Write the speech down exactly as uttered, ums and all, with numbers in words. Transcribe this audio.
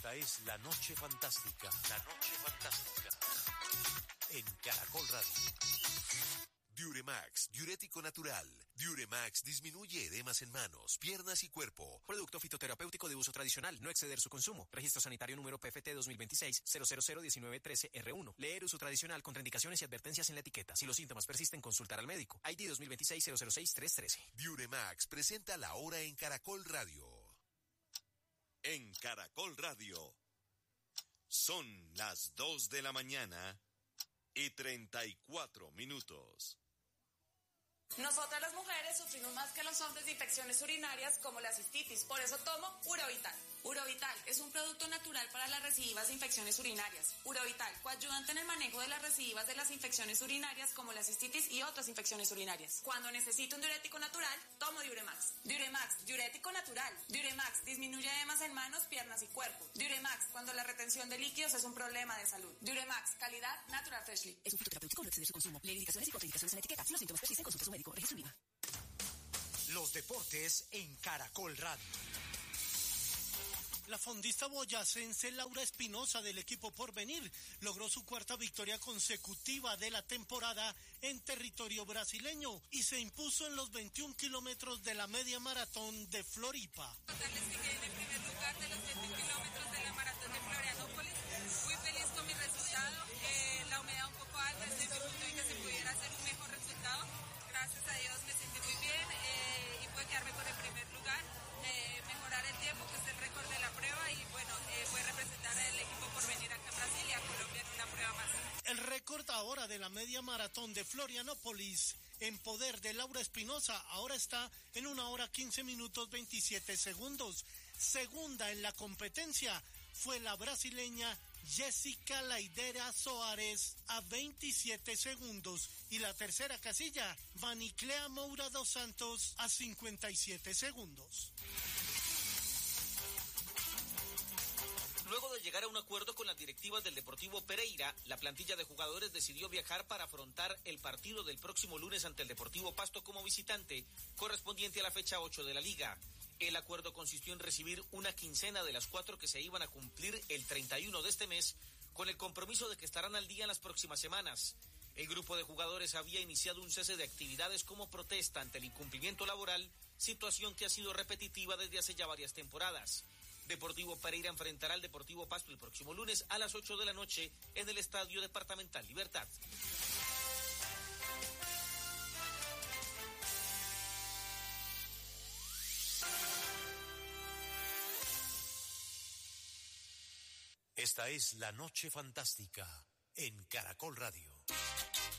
Esta es La Noche Fantástica. La Noche Fantástica. En Caracol Radio. Diuremax, diurético natural. Diuremax disminuye edemas en manos, piernas y cuerpo. Producto fitoterapéutico de uso tradicional, no exceder su consumo. Registro sanitario número P F T dos mil veintiséis cero cero cero diecinueve trece R uno. Leer uso tradicional, contraindicaciones y advertencias en la etiqueta. Si los síntomas persisten, consultar al médico. I D dos mil veintiséis cero cero seis tres trece. Diuremax presenta La Hora en Caracol Radio. En Caracol Radio. Son las dos de la mañana y treinta y cuatro minutos. Nosotras las mujeres sufrimos más que los hombres de infecciones urinarias como la cistitis, por eso tomo Urovital. Urovital es un producto natural para las recidivas de infecciones urinarias. Urovital, coayudante en el manejo de las recidivas de las infecciones urinarias como la cistitis y otras infecciones urinarias. Cuando necesito un diurético natural, tomo Diuremax. Diuremax, diurético natural. Diuremax disminuye edemas en manos, piernas y cuerpo. Diuremax, cuando la retención de líquidos es un problema de salud. Diuremax, calidad Natural Freshly. Es un fitoterapéutico, no excede su consumo. Lee indicaciones y contraindicaciones en la etiqueta. Si los síntomas persisten, consulte a su médico. Registro IVA. Los deportes en Caracol Radio. La fondista boyacense Laura Espinosa del equipo Porvenir logró su cuarta victoria consecutiva de la temporada en territorio brasileño y se impuso en los veintiún kilómetros de la media maratón de Floripa. Contarles que quedé en el primer lugar de los veintiún kilómetros de la maratón de Florianópolis. Muy feliz con mi resultado. Eh, la humedad un poco alta, estoy en mi punto en que se pudiera hacer un mejor resultado. Gracias a Dios me sentí muy bien eh, y pude quedarme con el primer lugar, eh, mejorar el tiempo, que es el récord de la prueba, y bueno, eh, fue representar al equipo Porvenir acá en Brasil y a Colombia en una prueba más. El récord ahora de la media maratón de Florianópolis en poder de Laura Espinosa ahora está en una hora quince minutos veintisiete segundos. Segunda en la competencia fue la brasileña Jessica Laidera Soares a veintisiete segundos y la tercera casilla, Vaniclea Moura dos Santos a cincuenta y siete segundos. Luego de llegar a un acuerdo con las directivas del Deportivo Pereira, la plantilla de jugadores decidió viajar para afrontar el partido del próximo lunes ante el Deportivo Pasto como visitante, correspondiente a la fecha ocho de la liga. El acuerdo consistió en recibir una quincena de las cuatro que se iban a cumplir el treinta y uno de este mes, con el compromiso de que estarán al día en las próximas semanas. El grupo de jugadores había iniciado un cese de actividades como protesta ante el incumplimiento laboral, situación que ha sido repetitiva desde hace ya varias temporadas. Deportivo Pereira enfrentará al Deportivo Pasto el próximo lunes a las ocho de la noche en el Estadio Departamental Libertad. Esta es La Noche Fantástica en Caracol Radio.